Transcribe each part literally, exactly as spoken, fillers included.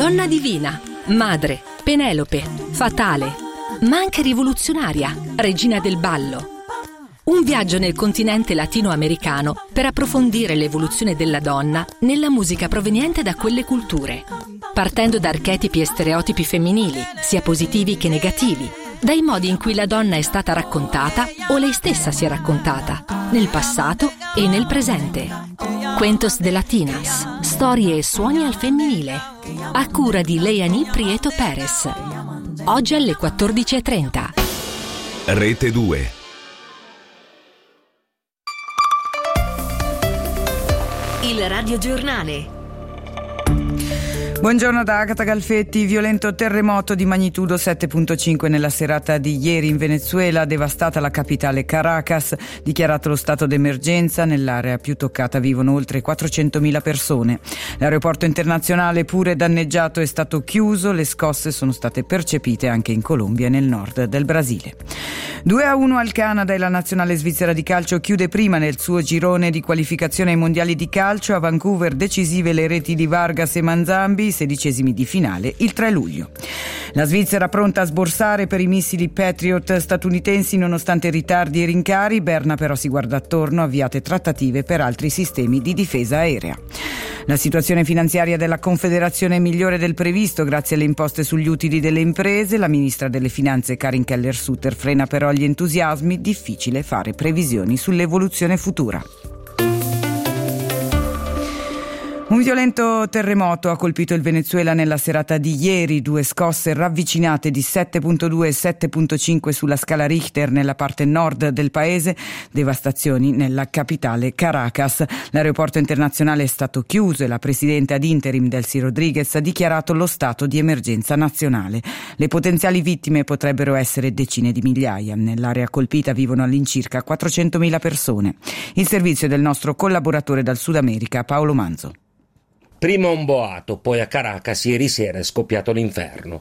Donna divina, madre, Penelope, fatale, ma anche rivoluzionaria, regina del ballo. Un viaggio nel continente latinoamericano per approfondire l'evoluzione della donna nella musica proveniente da quelle culture, partendo da archetipi e stereotipi femminili, sia positivi che negativi, dai modi in cui la donna è stata raccontata o lei stessa si è raccontata, nel passato e nel presente. Cuentos de Latinas, storie e suoni al femminile, a cura di Leani Prieto Perez. Oggi alle quattordici e trenta. Rete due. Il radiogiornale. Buongiorno da Agata Galfetti. Violento terremoto di magnitudo sette virgola cinque nella serata di ieri in Venezuela, devastata la capitale Caracas, dichiarato lo stato d'emergenza. Nell'area più toccata vivono oltre quattrocentomila persone. L'aeroporto internazionale, pure danneggiato, è stato chiuso. Le scosse sono state percepite anche in Colombia e nel nord del Brasile. due a uno al Canada e la nazionale svizzera di calcio chiude prima nel suo girone di qualificazione ai mondiali di calcio. A Vancouver decisive le reti di Vargas e Manzambi, sedicesimi di finale il tre luglio. La Svizzera pronta a sborsare per i missili Patriot statunitensi nonostante ritardi e rincari. Berna però si guarda attorno, avviate trattative per altri sistemi di difesa aerea. La situazione finanziaria della Confederazione è migliore del previsto grazie alle imposte sugli utili delle imprese. La ministra delle Finanze Karin Keller-Sutter frena però gli entusiasmi, difficile fare previsioni sull'evoluzione futura. Un violento terremoto ha colpito il Venezuela nella serata di ieri. Due scosse ravvicinate di sette virgola due e sette virgola cinque sulla scala Richter nella parte nord del paese, devastazioni nella capitale Caracas. L'aeroporto internazionale è stato chiuso e la presidente ad interim Delcy Rodriguez ha dichiarato lo stato di emergenza nazionale. Le potenziali vittime potrebbero essere decine di migliaia. Nell'area colpita vivono all'incirca quattrocentomila persone. Il servizio del nostro collaboratore dal Sud America, Paolo Manzo. Prima un boato, poi a Caracas ieri sera è scoppiato l'inferno.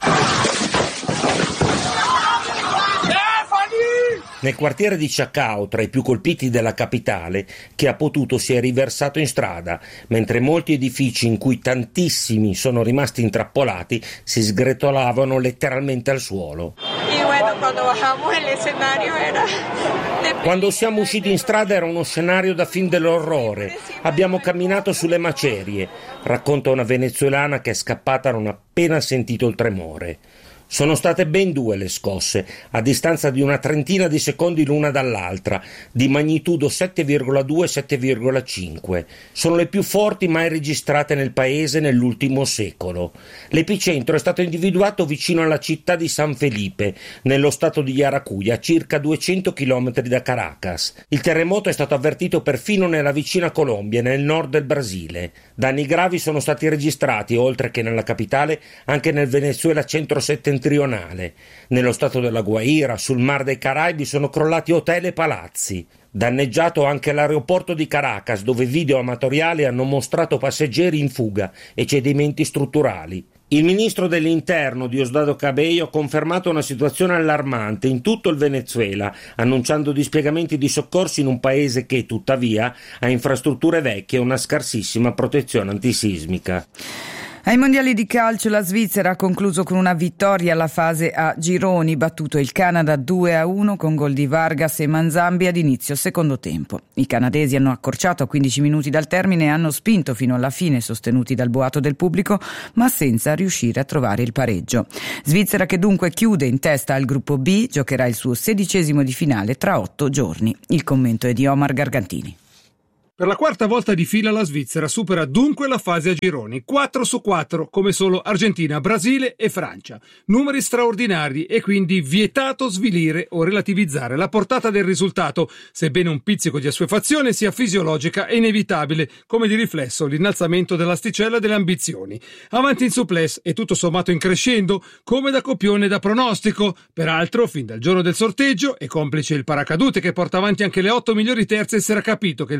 Nel quartiere di Chacao, tra i più colpiti della capitale, chi ha potuto si è riversato in strada, mentre molti edifici in cui tantissimi sono rimasti intrappolati si sgretolavano letteralmente al suolo. Quando siamo usciti in strada era uno scenario da film dell'orrore. Abbiamo camminato sulle macerie, racconta una venezuelana che è scappata non appena sentito il tremore. Sono state ben due le scosse, a distanza di una trentina di secondi l'una dall'altra, di magnitudo sette virgola due e sette virgola cinque. Sono le più forti mai registrate nel paese nell'ultimo secolo. L'epicentro è stato individuato vicino alla città di San Felipe, nello stato di Yaracuy, a circa duecento chilometri da Caracas. Il terremoto è stato avvertito perfino nella vicina Colombia, nel nord del Brasile. Danni gravi sono stati registrati, oltre che nella capitale, anche nel Venezuela centro-settentrionale. Nello stato della Guaira, sul Mar dei Caraibi, sono crollati hotel e palazzi. Danneggiato anche l'aeroporto di Caracas, dove video amatoriali hanno mostrato passeggeri in fuga e cedimenti strutturali. Il ministro dell'Interno, Diosdado Cabello, ha confermato una situazione allarmante in tutto il Venezuela, annunciando dispiegamenti di soccorsi in un paese che, tuttavia, ha infrastrutture vecchie e una scarsissima protezione antisismica. Ai mondiali di calcio la Svizzera ha concluso con una vittoria alla fase a gironi, battuto il Canada due a uno con gol di Vargas e Manzambi ad inizio secondo tempo. I canadesi hanno accorciato a quindici minuti dal termine e hanno spinto fino alla fine, sostenuti dal boato del pubblico, ma senza riuscire a trovare il pareggio. Svizzera che dunque chiude in testa al gruppo B, giocherà il suo sedicesimo di finale tra otto giorni. Il commento è di Omar Gargantini. Per la quarta volta di fila la Svizzera supera dunque la fase a gironi, quattro su quattro come solo Argentina, Brasile e Francia. Numeri straordinari e quindi vietato svilire o relativizzare la portata del risultato, sebbene un pizzico di assuefazione sia fisiologica e inevitabile, come di riflesso l'innalzamento dell'asticella delle ambizioni. Avanti in supplesse e tutto sommato in crescendo, come da copione da pronostico. Peraltro, fin dal giorno del sorteggio, e complice il paracadute che porta avanti anche le otto migliori terze, si era capito che il passaggio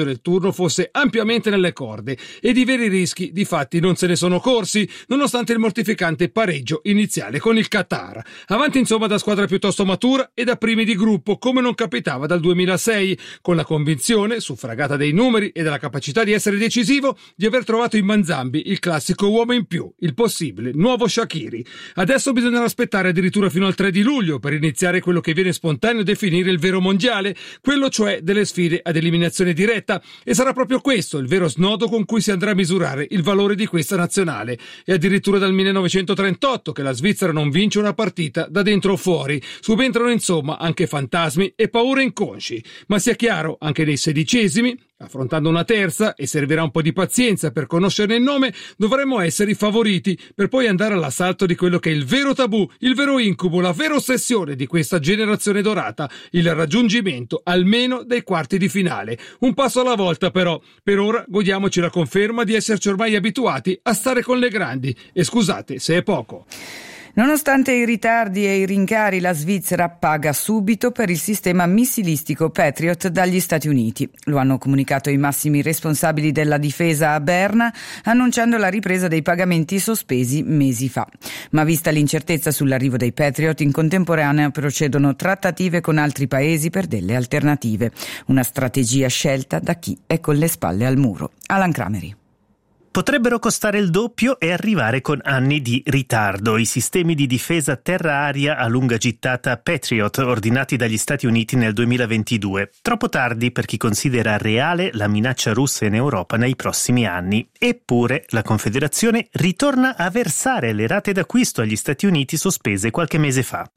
del turno fosse ampiamente nelle corde e di veri rischi difatti non se ne sono corsi, nonostante il mortificante pareggio iniziale con il Qatar. Avanti insomma da squadra piuttosto matura e da primi di gruppo, come non capitava dal duemilasei, con la convinzione, suffragata dei numeri e della capacità di essere decisivo, di aver trovato in Manzambi il classico uomo in più, il possibile nuovo Shaqiri. Adesso bisognerà aspettare addirittura fino al tre di luglio per iniziare quello che viene spontaneo definire il vero mondiale, quello cioè delle sfide ad eliminazione diretta, e sarà proprio questo il vero snodo con cui si andrà a misurare il valore di questa nazionale. È addirittura dal millenovecentotrentotto che la Svizzera non vince una partita da dentro o fuori. Subentrano insomma anche fantasmi e paure inconsci, ma sia chiaro, anche nei sedicesimi, affrontando una terza, e servirà un po' di pazienza per conoscerne il nome, dovremmo essere i favoriti per poi andare all'assalto di quello che è il vero tabù, il vero incubo, la vera ossessione di questa generazione dorata, il raggiungimento almeno dei quarti di finale. Un passo alla volta però, per ora godiamoci la conferma di esserci ormai abituati a stare con le grandi, e scusate se è poco. Nonostante i ritardi e i rincari, la Svizzera paga subito per il sistema missilistico Patriot dagli Stati Uniti. Lo hanno comunicato i massimi responsabili della difesa a Berna, annunciando la ripresa dei pagamenti sospesi mesi fa. Ma vista l'incertezza sull'arrivo dei Patriot, in contemporanea procedono trattative con altri paesi per delle alternative. Una strategia scelta da chi è con le spalle al muro. Alan Crameri. Potrebbero costare il doppio e arrivare con anni di ritardo. I sistemi di difesa terra-aria a lunga gittata Patriot ordinati dagli Stati Uniti nel duemilaventidue. Troppo tardi per chi considera reale la minaccia russa in Europa nei prossimi anni. Eppure la Confederazione ritorna a versare le rate d'acquisto agli Stati Uniti sospese qualche mese fa.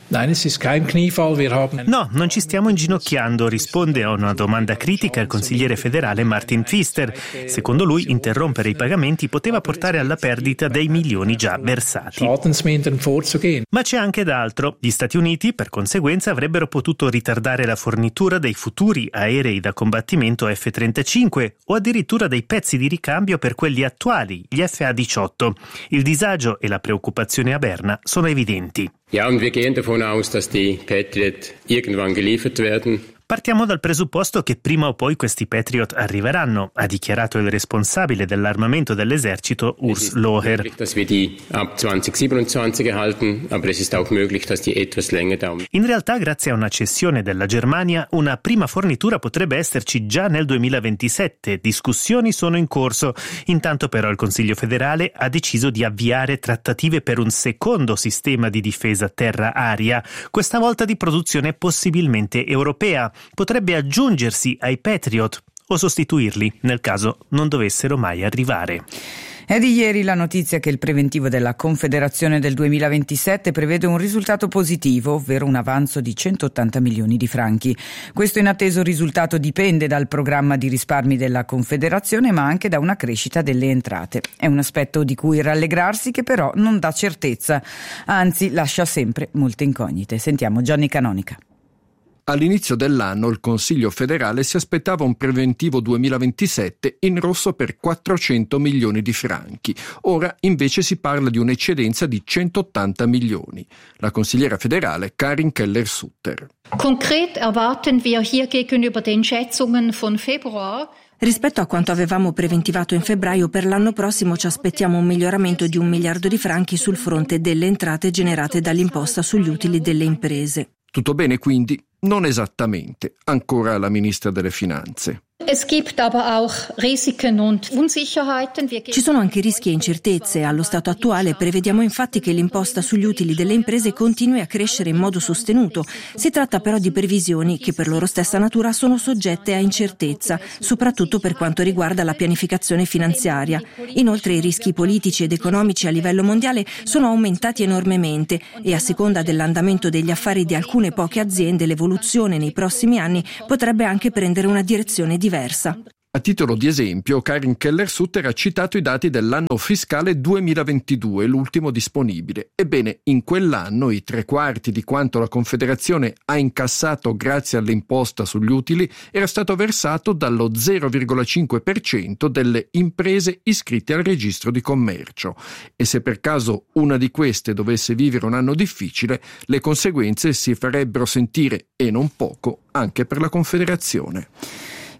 No, non ci stiamo inginocchiando, risponde a una domanda critica il consigliere federale Martin Pfister. Secondo lui interrompere i pagamenti poteva portare alla perdita dei milioni già versati. Ma c'è anche d'altro. Gli Stati Uniti, per conseguenza, avrebbero potuto ritardare la fornitura dei futuri aerei da combattimento F trentacinque o addirittura dei pezzi di ricambio per quelli attuali, gli F A diciotto. Il disagio e la preoccupazione a Berna sono evidenti. Ja, und wir gehen davon aus, dass die Patriot irgendwann geliefert werden. Partiamo dal presupposto che prima o poi questi Patriot arriveranno, ha dichiarato il responsabile dell'armamento dell'esercito Urs Loher. In realtà, grazie a una cessione della Germania, una prima fornitura potrebbe esserci già nel duemilaventisette. Discussioni sono in corso. Intanto però il Consiglio federale ha deciso di avviare trattative per un secondo sistema di difesa terra-aria, questa volta di produzione possibilmente europea. Potrebbe aggiungersi ai Patriot o sostituirli nel caso non dovessero mai arrivare. È di ieri la notizia che il preventivo della Confederazione del duemilaventisette prevede un risultato positivo, ovvero un avanzo di centottanta milioni di franchi. Questo inatteso risultato dipende dal programma di risparmi della Confederazione, ma anche da una crescita delle entrate. È un aspetto di cui rallegrarsi, che però non dà certezza, anzi lascia sempre molte incognite. Sentiamo Gianni Canonica. All'inizio dell'anno il Consiglio federale si aspettava un preventivo duemilaventisette in rosso per quattrocento milioni di franchi. Ora invece si parla di un'eccedenza di centottanta milioni. La consigliera federale Karin Keller-Sutter. Konkret erwarten wir hier gegenüber den Schätzungen von Februar. Rispetto a quanto avevamo preventivato in febbraio, per l'anno prossimo ci aspettiamo un miglioramento di un miliardo di franchi sul fronte delle entrate generate dall'imposta sugli utili delle imprese. Tutto bene quindi? Non esattamente, ancora la ministra delle Finanze. Es gibt aber auch Risiken und Unsicherheiten. Ci sono anche rischi e incertezze. Allo stato attuale prevediamo infatti che l'imposta sugli utili delle imprese continui a crescere in modo sostenuto. Si tratta però di previsioni che per loro stessa natura sono soggette a incertezza, soprattutto per quanto riguarda la pianificazione finanziaria. Inoltre i rischi politici ed economici a livello mondiale sono aumentati enormemente e a seconda dell'andamento degli affari di alcune poche aziende l'evoluzione nei prossimi anni potrebbe anche prendere una direzione diversa. A titolo di esempio, Karin Keller-Sutter ha citato i dati dell'anno fiscale duemilaventidue, l'ultimo disponibile. Ebbene, in quell'anno i tre quarti di quanto la Confederazione ha incassato grazie all'imposta sugli utili era stato versato dallo zero virgola cinque per cento delle imprese iscritte al registro di commercio. E se per caso una di queste dovesse vivere un anno difficile, le conseguenze si farebbero sentire, e non poco, anche per la Confederazione.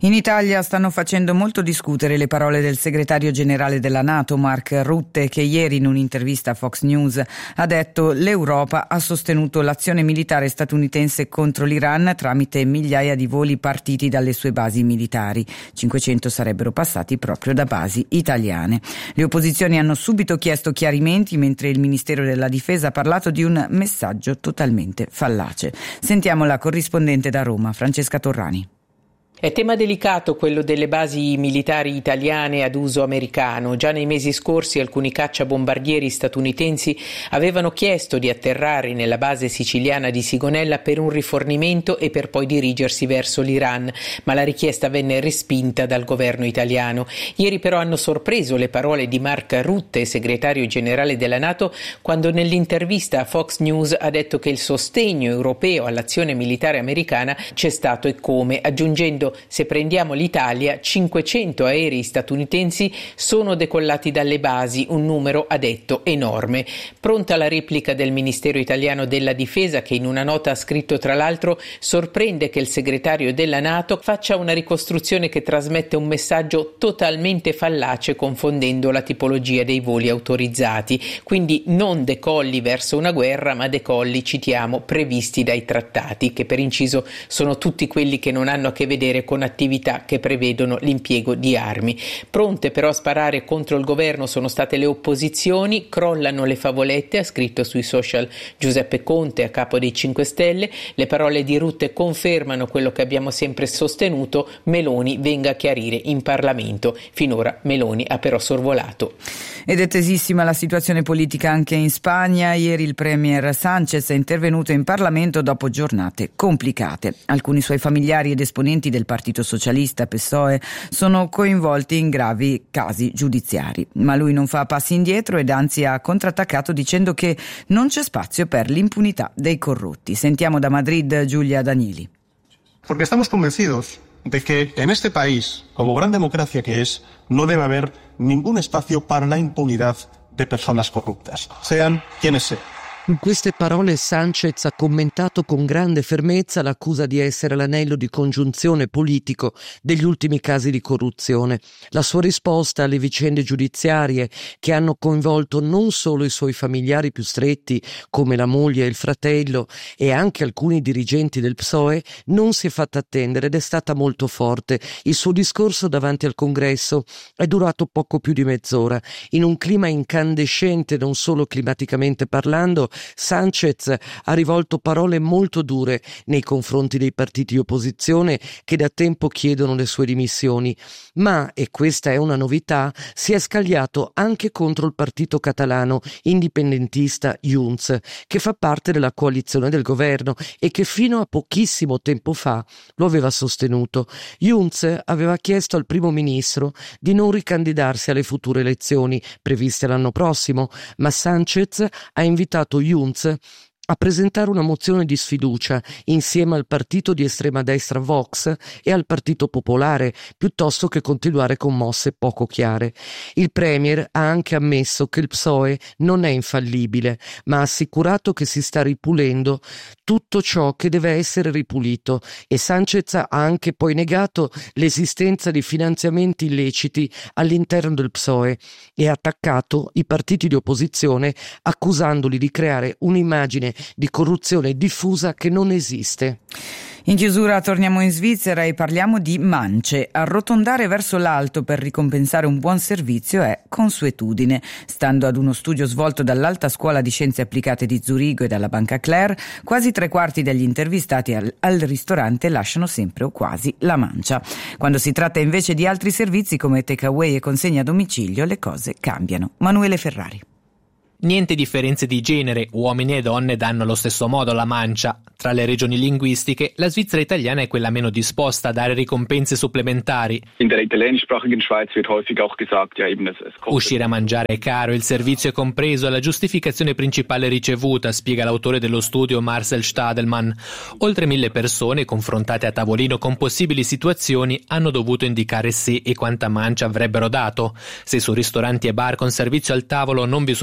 In Italia stanno facendo molto discutere le parole del segretario generale della NATO, Mark Rutte, che ieri in un'intervista a Fox News ha detto: l'Europa ha sostenuto l'azione militare statunitense contro l'Iran tramite migliaia di voli partiti dalle sue basi militari. cinquecento sarebbero passati proprio da basi italiane. Le opposizioni hanno subito chiesto chiarimenti, mentre il Ministero della Difesa ha parlato di un messaggio totalmente fallace. Sentiamo la corrispondente da Roma, Francesca Torrani. È tema delicato quello delle basi militari italiane ad uso americano. Già nei mesi scorsi alcuni cacciabombardieri statunitensi avevano chiesto di atterrare nella base siciliana di Sigonella per un rifornimento e per poi dirigersi verso l'Iran, ma la richiesta venne respinta dal governo italiano. Ieri però hanno sorpreso le parole di Mark Rutte, segretario generale della NATO, quando nell'intervista a Fox News ha detto che il sostegno europeo all'azione militare americana c'è stato e come, aggiungendo: se prendiamo l'Italia, cinquecento aerei statunitensi sono decollati dalle basi, un numero, ha detto, enorme. Pronta la replica del Ministero italiano della Difesa, che in una nota ha scritto tra l'altro: sorprende che il segretario della NATO faccia una ricostruzione che trasmette un messaggio totalmente fallace, confondendo la tipologia dei voli autorizzati. Quindi non decolli verso una guerra, ma decolli, citiamo, previsti dai trattati, che per inciso sono tutti quelli che non hanno a che vedere con attività che prevedono l'impiego di armi. Pronte però a sparare contro il governo sono state le opposizioni. Crollano le favolette, ha scritto sui social Giuseppe Conte, a capo dei cinque Stelle. Le parole di Rutte confermano quello che abbiamo sempre sostenuto: Meloni venga a chiarire in Parlamento. Finora Meloni ha però sorvolato. Ed è tesissima la situazione politica anche in Spagna. Ieri il premier Sánchez è intervenuto in Parlamento dopo giornate complicate. Alcuni suoi familiari ed esponenti del Partito Socialista, P S O E, sono coinvolti in gravi casi giudiziari. Ma lui non fa passi indietro ed anzi ha contrattaccato dicendo che non c'è spazio per l'impunità dei corrotti. Sentiamo da Madrid Giulia Danieli. Porque estamos convencidos de que en este país, como gran democracia que es, no debe haber ningún espacio para la impunidad de personas corruptas, sean quienes sean. In queste parole Sánchez ha commentato con grande fermezza l'accusa di essere l'anello di congiunzione politico degli ultimi casi di corruzione. La sua risposta alle vicende giudiziarie che hanno coinvolto non solo i suoi familiari più stretti, come la moglie e il fratello, e anche alcuni dirigenti del P S O E, non si è fatta attendere ed è stata molto forte. Il suo discorso davanti al Congresso è durato poco più di mezz'ora. In un clima incandescente, non solo climaticamente parlando, Sánchez ha rivolto parole molto dure nei confronti dei partiti di opposizione che da tempo chiedono le sue dimissioni, ma, e questa è una novità, si è scagliato anche contro il partito catalano indipendentista Junts, che fa parte della coalizione del governo e che fino a pochissimo tempo fa lo aveva sostenuto. Junts aveva chiesto al primo ministro di non ricandidarsi alle future elezioni previste l'anno prossimo, ma Sánchez ha invitato Junts a presentare una mozione di sfiducia insieme al partito di estrema destra Vox e al Partito Popolare, piuttosto che continuare con mosse poco chiare. Il premier ha anche ammesso che il P S O E non è infallibile, ma ha assicurato che si sta ripulendo tutto ciò che deve essere ripulito, e Sánchez ha anche poi negato l'esistenza di finanziamenti illeciti all'interno del P S O E e ha attaccato i partiti di opposizione accusandoli di creare un'immagine di corruzione diffusa che non esiste. In chiusura torniamo in Svizzera e parliamo di mance. Arrotondare verso l'alto per ricompensare un buon servizio è consuetudine. Stando ad uno studio svolto dall'Alta Scuola di Scienze Applicate di Zurigo e dalla Banca Claire, quasi tre quarti degli intervistati al, al ristorante lasciano sempre o quasi la mancia. Quando si tratta invece di altri servizi come takeaway e consegna a domicilio, le cose cambiano. Manuele Ferrari. Niente differenze di genere, uomini e donne danno allo stesso modo la mancia. Tra le regioni linguistiche, la Svizzera italiana è quella meno disposta a dare ricompense supplementari. In der italienischsprachigen Schweiz wird häufig auch gesagt, ja, eben es, es kostet. Uscire a mangiare è caro, il servizio è compreso, è la giustificazione principale ricevuta, spiega l'autore dello studio Marcel Stadelmann. Oltre mille persone, confrontate a tavolino con possibili situazioni, hanno dovuto indicare se e quanta mancia avrebbero dato. Se su ristoranti e bar con servizio al tavolo non vi sono dubbi,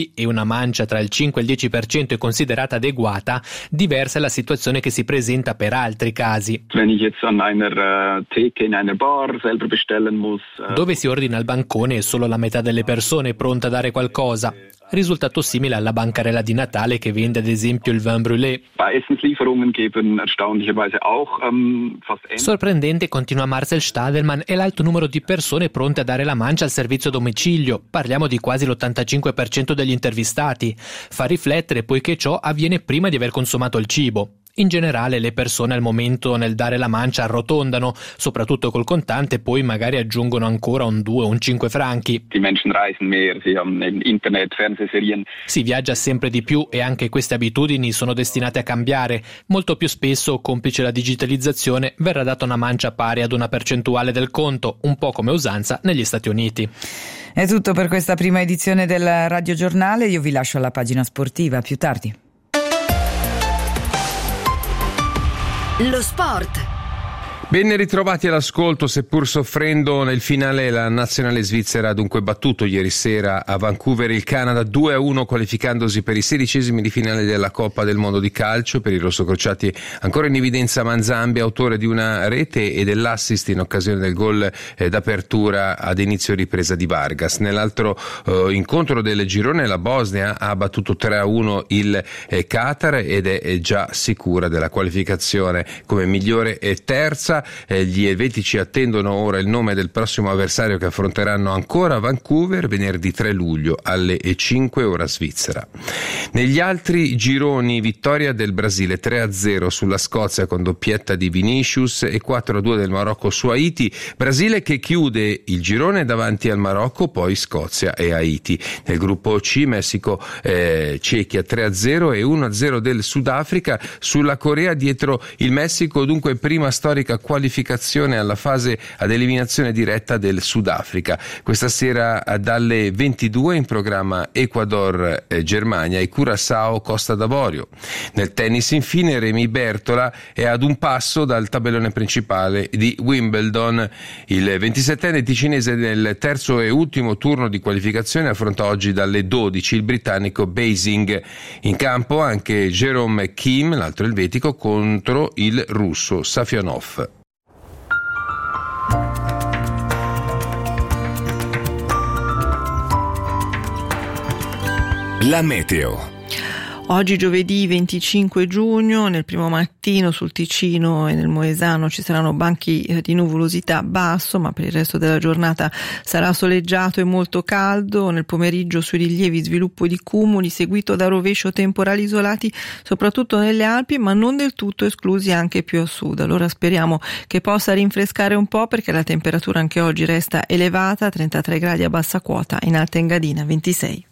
gravi e una mancia tra il cinque e il dieci per cento è considerata adeguata, diversa è la situazione che si presenta per altri casi. Dove si ordina al bancone è solo la metà delle persone pronta a dare qualcosa. Risultato simile alla bancarella di Natale che vende ad esempio il vin brûlé. Sorprendente, continua Marcel Stadelmann, è l'alto numero di persone pronte a dare la mancia al servizio a domicilio. Parliamo di quasi l'ottantacinque per cento degli intervistati. Fa riflettere poiché ciò avviene prima di aver consumato il cibo. In generale le persone al momento nel dare la mancia arrotondano, soprattutto col contante, poi magari aggiungono ancora un due o un cinque franchi. Si viaggia sempre di più e anche queste abitudini sono destinate a cambiare. Molto più spesso, complice la digitalizzazione, verrà data una mancia pari ad una percentuale del conto, un po' come usanza negli Stati Uniti. È tutto per questa prima edizione del Radio Giornale, io vi lascio alla pagina sportiva, a più tardi. Lo sport. Ben ritrovati all'ascolto, seppur soffrendo nel finale la nazionale svizzera ha dunque battuto ieri sera a Vancouver il Canada due a uno, qualificandosi per i sedicesimi di finale della Coppa del Mondo di calcio. Per i rossocrociati ancora in evidenza Manzambi, autore di una rete e dell'assist in occasione del gol eh, d'apertura ad inizio ripresa di Vargas. Nell'altro eh, incontro del girone la Bosnia ha battuto tre a uno il eh, Qatar ed è eh, già sicura della qualificazione come migliore e terza. Eh, gli elvetici attendono ora il nome del prossimo avversario che affronteranno ancora a Vancouver venerdì tre luglio alle cinque ora svizzera. Negli altri gironi vittoria del Brasile tre a zero sulla Scozia con doppietta di Vinicius e quattro a due del Marocco su Haiti. Brasile che chiude il girone davanti al Marocco, poi Scozia e Haiti. Nel gruppo C Messico eh, Cechia tre a zero e uno a zero del Sudafrica sulla Corea dietro il Messico, dunque prima storica qualificazione alla fase ad eliminazione diretta del Sudafrica. Questa sera dalle ventidue in programma Ecuador eh, Germania e Curaçao Costa d'Avorio. Nel tennis infine Remy Bertola è ad un passo dal tabellone principale di Wimbledon. Il ventisettenne ticinese nel terzo e ultimo turno di qualificazione affronta oggi dalle dodici il britannico Basing. In campo anche Jerome Kim, l'altro elvetico, contro il russo Safionov. La meteo. Oggi giovedì venticinque giugno, nel primo mattino sul Ticino e nel Moesano ci saranno banchi di nuvolosità basso, ma per il resto della giornata sarà soleggiato e molto caldo. Nel pomeriggio sui rilievi sviluppo di cumuli seguito da rovescio temporali isolati soprattutto nelle Alpi, ma non del tutto esclusi anche più a sud. Allora speriamo che possa rinfrescare un po', perché la temperatura anche oggi resta elevata, trentatré gradi a bassa quota, in Alta Engadina ventisei.